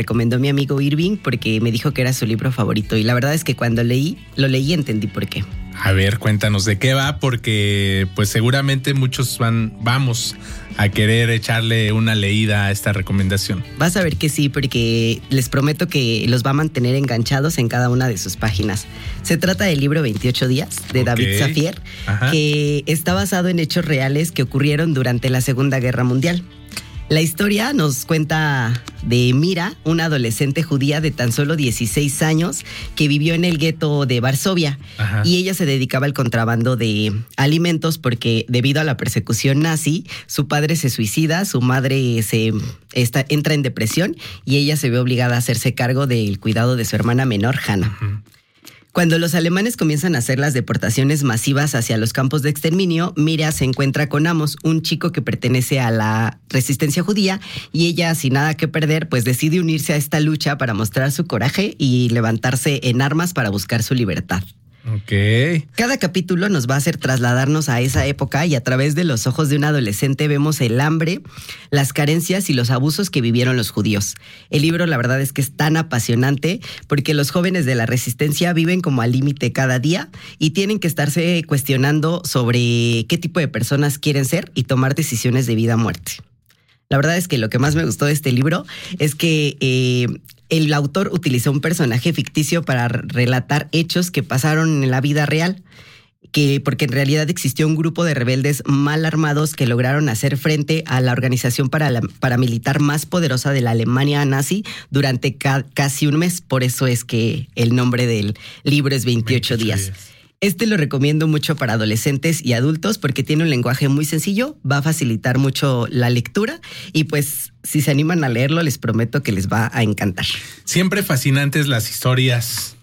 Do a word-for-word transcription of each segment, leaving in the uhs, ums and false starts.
recomendó mi amigo Irving porque me dijo que era su libro favorito y la verdad es que cuando leí, lo leí entendí por qué. A ver, cuéntanos de qué va, porque pues seguramente muchos van, vamos a querer echarle una leída a esta recomendación. Vas a ver que sí, porque les prometo que los va a mantener enganchados en cada una de sus páginas. Se trata del libro veintiocho días de okay. David Safier, Ajá. que está basado en hechos reales que ocurrieron durante la Segunda Guerra Mundial. La historia nos cuenta de Mira, una adolescente judía de tan solo dieciséis años que vivió en el gueto de Varsovia. Ajá. Y ella se dedicaba al contrabando de alimentos porque debido a la persecución nazi, su padre se suicida, su madre se está, entra en depresión y ella se ve obligada a hacerse cargo del cuidado de su hermana menor, Hannah. Ajá. Cuando los alemanes comienzan a hacer las deportaciones masivas hacia los campos de exterminio, Mira se encuentra con Amos, un chico que pertenece a la resistencia judía, y ella, sin nada que perder, pues decide unirse a esta lucha para mostrar su coraje y levantarse en armas para buscar su libertad. Okay. Cada capítulo nos va a hacer trasladarnos a esa época y a través de los ojos de un adolescente vemos el hambre, las carencias y los abusos que vivieron los judíos. El libro, la verdad es que es tan apasionante porque los jóvenes de la resistencia viven como al límite cada día y tienen que estarse cuestionando sobre qué tipo de personas quieren ser y tomar decisiones de vida o muerte. La verdad es que lo que más me gustó de este libro es que eh, el autor utilizó un personaje ficticio para relatar hechos que pasaron en la vida real, que porque en realidad existió un grupo de rebeldes mal armados que lograron hacer frente a la organización para la, paramilitar más poderosa de la Alemania nazi durante ca- casi un mes. Por eso es que el nombre del libro es veintiocho días. Este lo recomiendo mucho para adolescentes y adultos porque tiene un lenguaje muy sencillo, va a facilitar mucho la lectura y pues si se animan a leerlo les prometo que les va a encantar. Siempre fascinantes las historias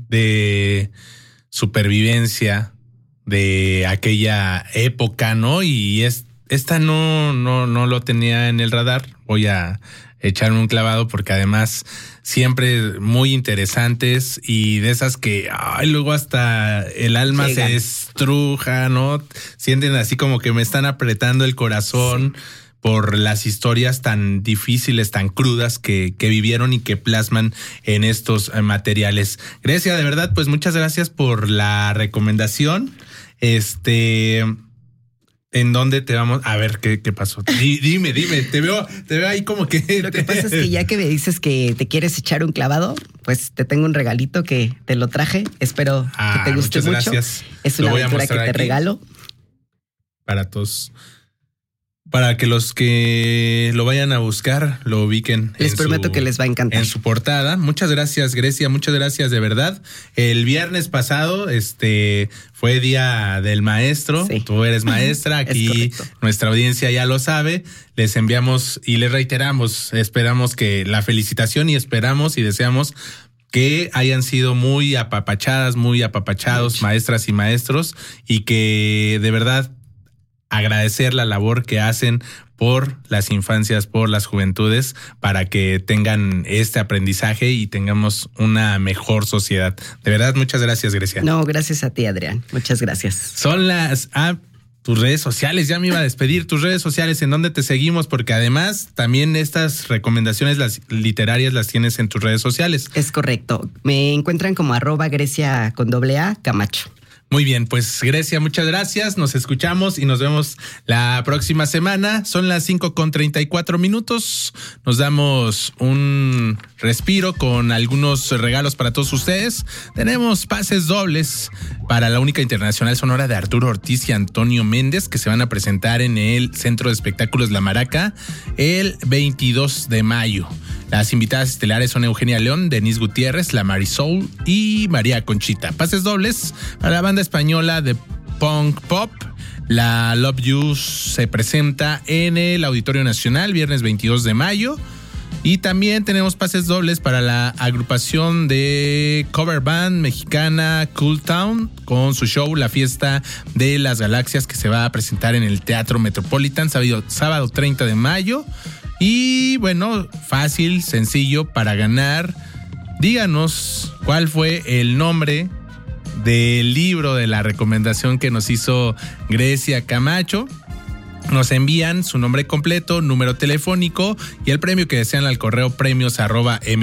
de supervivencia de aquella época, ¿no? Y es, esta no, no, no lo tenía en el radar. Voy a echarme un clavado porque además siempre muy interesantes y de esas que ay, luego hasta el alma Llegan. se estruja, ¿no? Sienten así como que me están apretando el corazón sí. por las historias tan difíciles, tan crudas que, que vivieron y que plasman en estos materiales. Grecia, de verdad, pues muchas gracias por la recomendación. Este... ¿En dónde te vamos? A ver, ¿qué, qué pasó? D- dime, dime, te veo, te veo ahí como que... Lo que pasa es que ya que me dices que te quieres echar un clavado, pues te tengo un regalito que te lo traje. Espero ah, que te guste mucho. Gracias. Es una aventura que te regalo. Para todos. Para que los que lo vayan a buscar lo ubiquen. Les prometo su, que les va a encantar. En su portada. Muchas gracias, Grecia. Muchas gracias, de verdad. El viernes pasado este fue Día del Maestro. Sí. Tú eres maestra. Aquí nuestra audiencia ya lo sabe. Les enviamos y les reiteramos. Esperamos que la felicitación y esperamos y deseamos que hayan sido muy apapachadas, muy apapachados, Mucho. maestras y maestros, y que de verdad agradecer la labor que hacen por las infancias, por las juventudes, para que tengan este aprendizaje y tengamos una mejor sociedad. De verdad, muchas gracias, Grecia. No, gracias a ti, Adrián. Muchas gracias. Son las... Ah, tus redes sociales, ya me iba a despedir. Tus redes sociales, ¿en dónde te seguimos? Porque además también estas recomendaciones las literarias las tienes en tus redes sociales. Es correcto. Me encuentran como arroba Grecia con doble A Camacho. Muy bien, pues Grecia, muchas gracias. Nos escuchamos y nos vemos la próxima semana. Son las cinco con treinta y cuatro minutos. Nos damos un respiro con algunos regalos para todos ustedes. Tenemos pases dobles para la única internacional sonora de Arturo Ortiz y Antonio Méndez, que se van a presentar en el Centro de Espectáculos La Maraca el veintidós de mayo. Las invitadas estelares son Eugenia León, Denise Gutiérrez, La Marisol y María Conchita. Pases dobles para la banda española de punk pop. La Love You se presenta en el Auditorio Nacional viernes veintidós de mayo. Y también tenemos pases dobles para la agrupación de cover band mexicana Cool Town con su show La Fiesta de las Galaxias, que se va a presentar en el Teatro Metropolitan sábado, sábado treinta de mayo. Y bueno, fácil, sencillo para ganar. Díganos cuál fue el nombre del libro de la recomendación que nos hizo Grecia Camacho. Nos envían su nombre completo, número telefónico y el premio que desean al correo premios arroba